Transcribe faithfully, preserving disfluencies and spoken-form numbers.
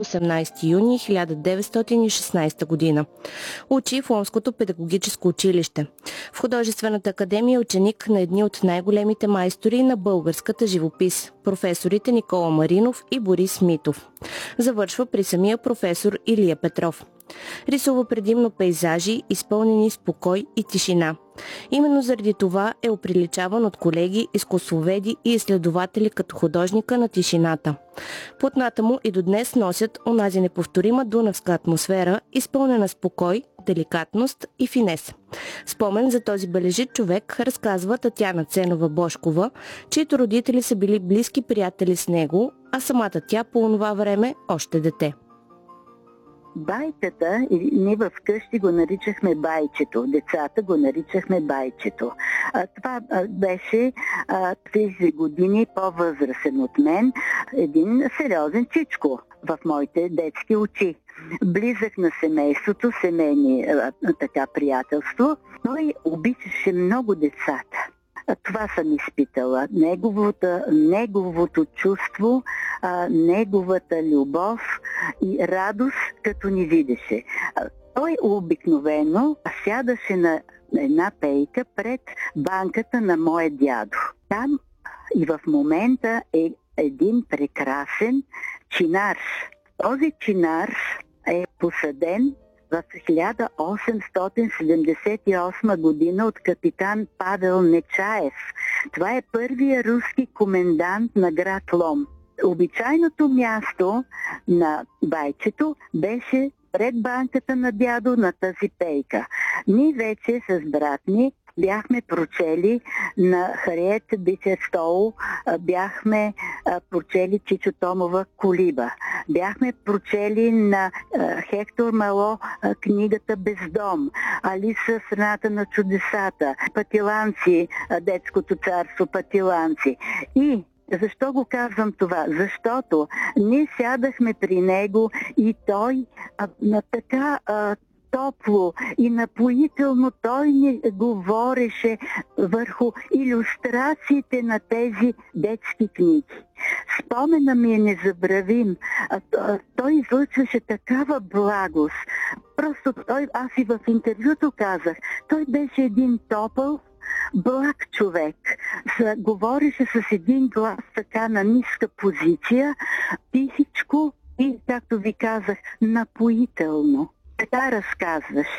осемнадесети юни хиляда деветстотин и шестнадесета година. Учи в Ломското педагогическо училище. В художествената академия е ученик на едни от най-големите майстори на българската живопис – професорите Никола Маринов и Борис Митов. Завършва при самия професор Илия Петров. Рисува предимно пейзажи, изпълнени с покой и тишина. Именно заради това е оприличаван от колеги, изкуствоведи и изследователи като художника на тишината. Платната му и до днес носят онази неповторима дунавска атмосфера, изпълнена с покой, деликатност и финес. Спомен за този бележит човек разказва Татяна Ценова-Божкова, чието родители са били близки приятели с него, а самата тя по онова време още дете. Байката, ние в къщи го наричахме байчето, децата го наричахме байчето. А, това а, беше а, тридесет години по-възрастен от мен, един сериозен чичко в моите детски очи. Близък на семейството, семейни а, така приятелство, той обичаше много децата. Това съм изпитала. Неговото, неговото чувство, а, неговата любов и радост, като ни видеше. Той обикновено сядаше на една пейка пред банката на моя дядо. Там и в момента е един прекрасен чинар. Този чинар е посаден в хиляда осемстотин седемдесет и осма година от капитан Павел Нечаев. Това е първият руски комендант на град Лом. Обичайното място на байчето беше пред банката на дядо на тази пейка. Ние вече с брат ми бяхме прочели на Хариет Бичерстоу, бяхме прочели Чичо Томова Колиба, бяхме прочели на Хектор Мало книгата Бездом, Алиса в страната на чудесата, Патиланци, детското царство Патиланци. И защо го казвам това? Защото ние сядахме при него и той а, на така а, топло и напоително той ни говореше върху илюстрациите на тези детски книги. Спомена ми е незабравим. Той излъчваше такава благост. Просто той, аз и в интервюто казах, той беше един топъл, благ човек. Говореше с един глас така на ниска позиция, тихичко и, както ви казах, напоително. Така разказваше.